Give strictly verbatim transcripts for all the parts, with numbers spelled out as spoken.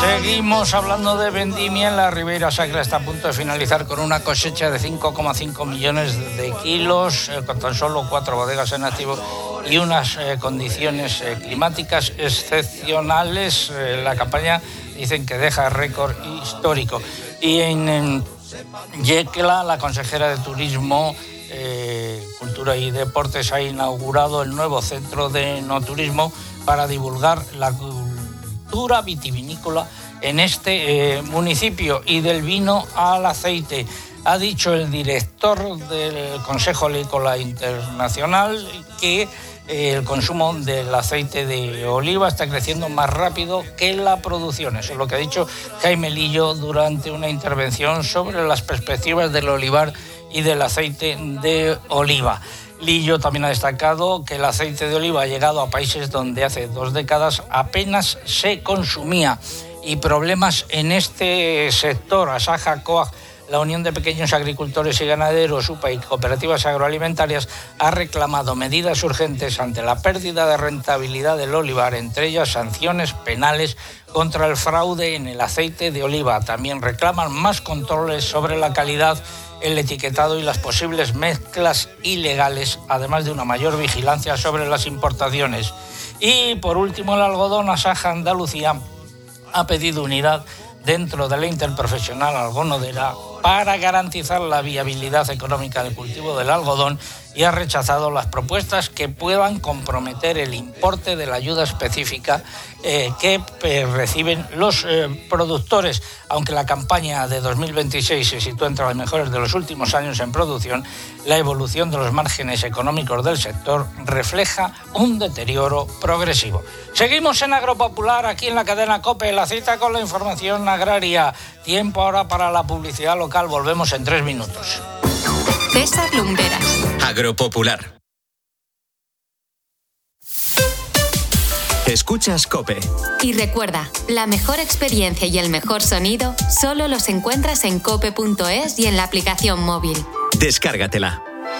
Seguimos hablando de vendimia. En la Ribera Sacra está a punto de finalizar con una cosecha de cinco coma cinco millones de kilos, eh, con tan solo cuatro bodegas en activo y unas eh, condiciones eh, climáticas excepcionales. Eh, la campaña dicen que deja récord histórico. Y en, en Yecla, la consejera de Turismo, eh, Cultura y Deportes ha inaugurado el nuevo centro de enoturismo para divulgar la cultura vitivinícola en este eh, municipio. Y del vino al aceite, ha dicho el director del Consejo Agrícola Internacional que eh, el consumo del aceite de oliva está creciendo más rápido que la producción. Eso es lo que ha dicho Jaime Lillo durante una intervención sobre las perspectivas del olivar y del aceite de oliva. Lillo también ha destacado que el aceite de oliva ha llegado a países donde hace dos décadas apenas se consumía. Y problemas en este sector. Asaja Coag, la Unión de Pequeños Agricultores y Ganaderos, U P A y Cooperativas Agroalimentarias, ha reclamado medidas urgentes ante la pérdida de rentabilidad del olivar, entre ellas sanciones penales contra el fraude en el aceite de oliva. También reclaman más controles sobre la calidad, el etiquetado y las posibles mezclas ilegales, además de una mayor vigilancia sobre las importaciones. Y por último, el algodón. Asaja Andalucía ha pedido unidad dentro de la interprofesional algodonera para garantizar la viabilidad económica del cultivo del algodón y ha rechazado las propuestas que puedan comprometer el importe de la ayuda específica eh, que eh, reciben los eh, productores. Aunque la campaña de dos mil veintiséis se sitúa entre las mejores de los últimos años en producción, la evolución de los márgenes económicos del sector refleja un deterioro progresivo. Seguimos en Agropopular, aquí en la cadena COPE, la cita con la información agraria. Tiempo ahora para la publicidad local. Volvemos en tres minutos. César Lumberas. Agropopular. Escuchas COPE. Y recuerda, la mejor experiencia y el mejor sonido solo los encuentras en cope punto es y en la aplicación móvil. Descárgatela.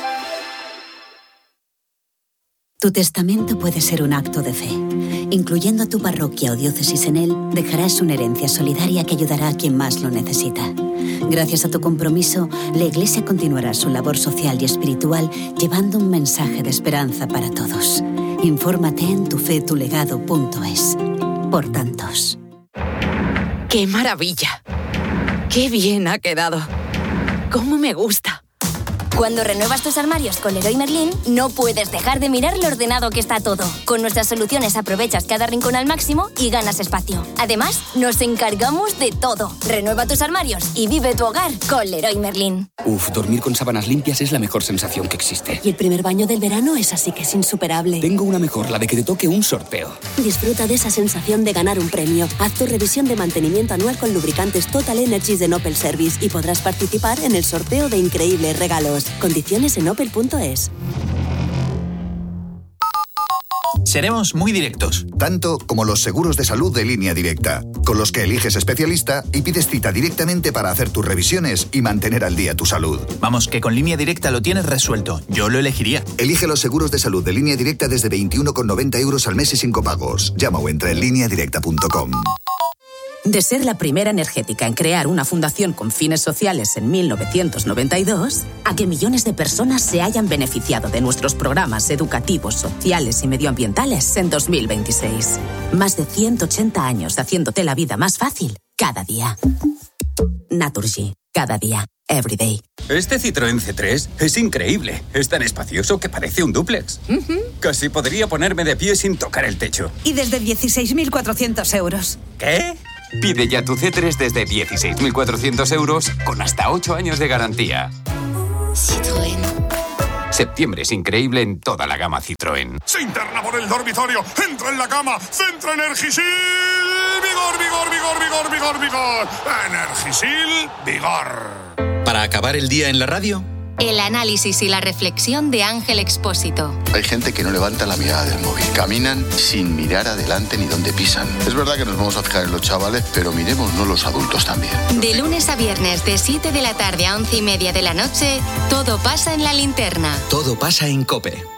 Tu testamento puede ser un acto de fe. Incluyendo a tu parroquia o diócesis en él, dejarás una herencia solidaria que ayudará a quien más lo necesita. Gracias a tu compromiso, la Iglesia continuará su labor social y espiritual llevando un mensaje de esperanza para todos. Infórmate en tufetulegado punto es. Por tantos. ¡Qué maravilla! ¡Qué bien ha quedado! ¡Cómo me gusta! Cuando renuevas tus armarios con Leroy Merlin, no puedes dejar de mirar lo ordenado que está todo. Con nuestras soluciones aprovechas cada rincón al máximo y ganas espacio. Además, nos encargamos de todo. Renueva tus armarios y vive tu hogar con Leroy Merlin. Uf, dormir con sábanas limpias es la mejor sensación que existe. Y el primer baño del verano es así que es insuperable. Tengo una mejor, la de que te toque un sorteo. Disfruta de esa sensación de ganar un premio. Haz tu revisión de mantenimiento anual con lubricantes Total Energies de Opel Service y podrás participar en el sorteo de increíbles regalos. Condiciones en opel punto es. Seremos muy directos. Tanto como los seguros de salud de Línea Directa, con los que eliges especialista y pides cita directamente para hacer tus revisiones y mantener al día tu salud. Vamos, que con Línea Directa lo tienes resuelto. Yo lo elegiría. Elige los seguros de salud de Línea Directa desde veintiuno con noventa euros al mes y sin copagos. Llama o entra en línea directa punto com. De ser la primera energética en crear una fundación con fines sociales en mil novecientos noventa y dos, a que millones de personas se hayan beneficiado de nuestros programas educativos, sociales y medioambientales en dos mil veintiséis. Más de ciento ochenta años haciéndote la vida más fácil cada día. Naturgy, cada día, every day. Este Citroën C tres es increíble. Es tan espacioso que parece un dúplex. Uh-huh. Casi podría ponerme de pie sin tocar el techo. Y desde dieciséis mil cuatrocientos euros. ¿Qué? Pide ya tu C tres desde dieciséis mil cuatrocientos euros con hasta ocho años de garantía. Citroën. Septiembre es increíble en toda la gama Citroën. Se interna por el dormitorio, entra en la cama, centra Energisil. Vigor, vigor, vigor, vigor, vigor, vigor. Energisil, vigor. Para acabar el día en la radio, el análisis y la reflexión de Ángel Expósito. Hay gente que no levanta la mirada del móvil. Caminan sin mirar adelante ni dónde pisan. Es verdad que nos vamos a fijar en los chavales, pero miremos los adultos también. De lunes a viernes, de siete de la tarde a once y media de la noche, todo pasa en La Linterna. Todo pasa en COPE.